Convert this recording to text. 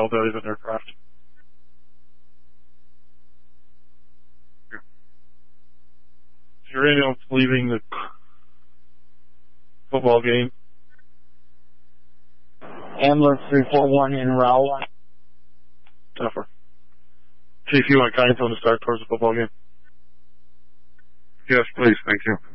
all that is an aircraft. Is there anyone else leaving the football game? Ambler 341 in row. Tougher. Chief, you want Kyneton to start towards the football game? Yes, please. Thank you.